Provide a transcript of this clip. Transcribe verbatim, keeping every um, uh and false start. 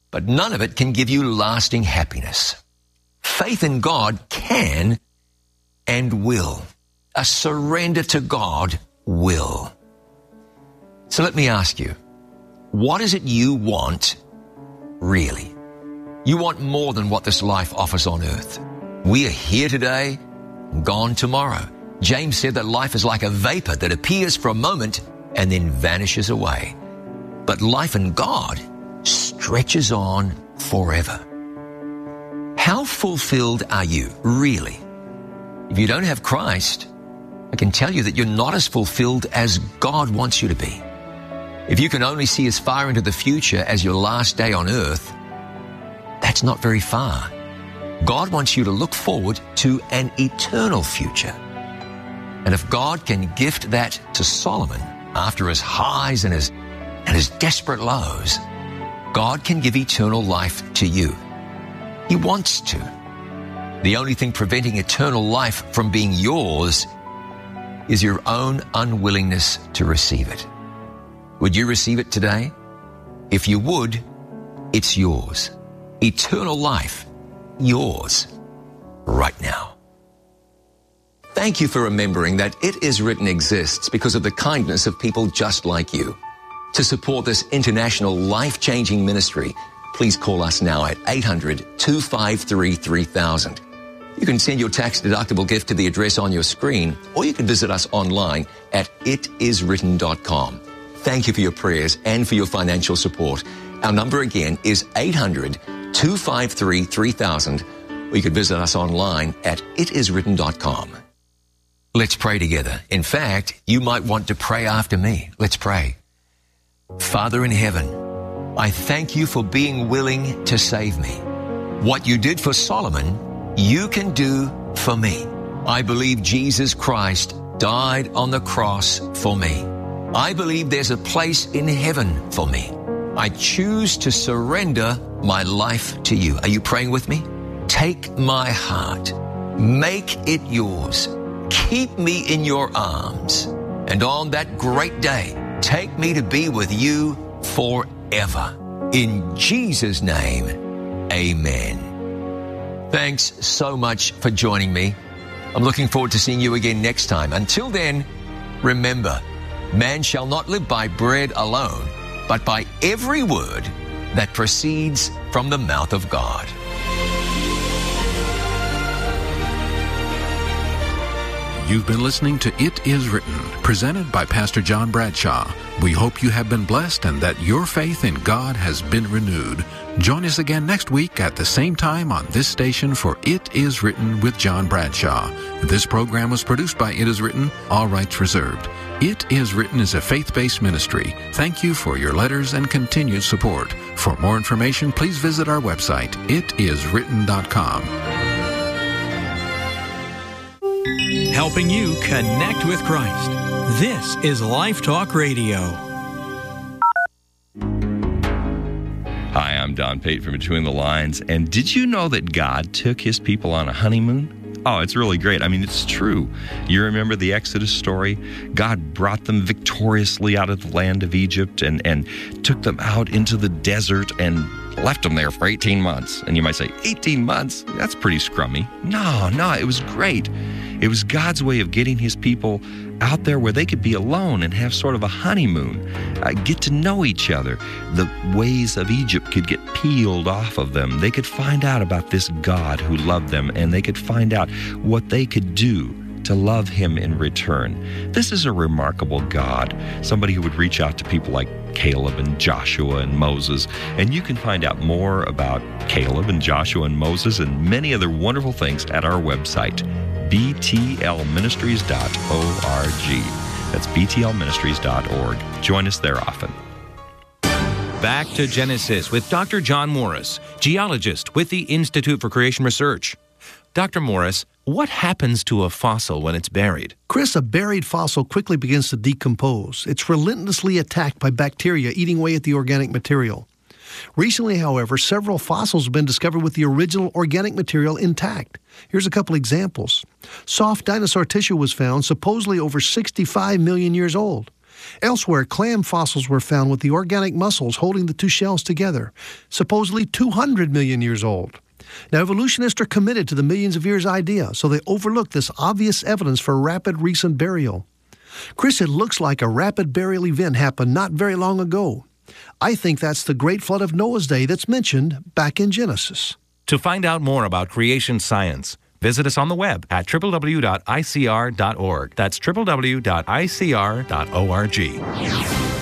but none of it can give you lasting happiness. Faith in God can and will. A surrender to God will. So let me ask you, what is it you want, really? You want more than what this life offers on earth. We are here today, gone tomorrow. James said that life is like a vapor that appears for a moment and then vanishes away. But life in God stretches on forever. How fulfilled are you, really? If you don't have Christ, I can tell you that you're not as fulfilled as God wants you to be. If you can only see as far into the future as your last day on earth, that's not very far. God wants you to look forward to an eternal future. And if God can gift that to Solomon after his highs and his, and his desperate lows, God can give eternal life to you. He wants to. The only thing preventing eternal life from being yours is your own unwillingness to receive it. Would you receive it today? If you would, it's yours. Eternal life, yours, right now. Thank you for remembering that It Is Written exists because of the kindness of people just like you. To support this international life-changing ministry, please call us now at eight hundred, two five three, three thousand. You can send your tax-deductible gift to the address on your screen, or you can visit us online at it is written dot com. Thank you for your prayers and for your financial support. Our number again is eight hundred, two five three, three thousand, or you can visit us online at it is written dot com. Let's pray together. In fact, you might want to pray after me. Let's pray. Father in heaven, I thank you for being willing to save me. What you did for Solomon, you can do for me. I believe Jesus Christ died on the cross for me. I believe there's a place in heaven for me. I choose to surrender my life to you. Are you praying with me? Take my heart. Make it yours. Keep me in your arms. And on that great day, take me to be with you forever. In Jesus' name, amen. Thanks so much for joining me. I'm looking forward to seeing you again next time. Until then, remember, man shall not live by bread alone, but by every word that proceeds from the mouth of God. You've been listening to It Is Written, presented by Pastor John Bradshaw. We hope you have been blessed and that your faith in God has been renewed. Join us again next week at the same time on this station for It Is Written with John Bradshaw. This program was produced by It Is Written, all rights reserved. It Is Written is a faith-based ministry. Thank you for your letters and continued support. For more information, please visit our website, it is written dot com. Helping you connect with Christ. This is Life Talk Radio. Hi, I'm Don Pate from Between the Lines. And did you know that God took his people on a honeymoon? Oh, it's really great. I mean, it's true. You remember the Exodus story? God brought them victoriously out of the land of Egypt and, and took them out into the desert and left them there for eighteen months. And you might say, eighteen months? That's pretty scrummy. No, no, it was great. It was God's way of getting his people out there where they could be alone and have sort of a honeymoon, uh, get to know each other. The ways of Egypt could get peeled off of them. They could find out about this God who loved them, and they could find out what they could do to love him in return. This is a remarkable God, somebody who would reach out to people like Caleb and Joshua and Moses. And you can find out more about Caleb and Joshua and Moses and many other wonderful things at our website, b t l ministries dot org. That's b t l ministries dot org. Join us there often. Back to Genesis with Doctor John Morris, geologist with the Institute for Creation Research. Doctor Morris, what happens to a fossil when it's buried? Chris, a buried fossil quickly begins to decompose. It's relentlessly attacked by bacteria eating away at the organic material. Recently, however, several fossils have been discovered with the original organic material intact. Here's a couple examples. Soft dinosaur tissue was found, supposedly over sixty-five million years old. Elsewhere, clam fossils were found with the organic muscles holding the two shells together, supposedly two hundred million years old. Now, evolutionists are committed to the millions of years idea, so they overlook this obvious evidence for rapid recent burial. Chris, it looks like a rapid burial event happened not very long ago. I think that's the great flood of Noah's day that's mentioned back in Genesis. To find out more about creation science, visit us on the web at w w w dot i c r dot org. That's w w w dot i c r dot org.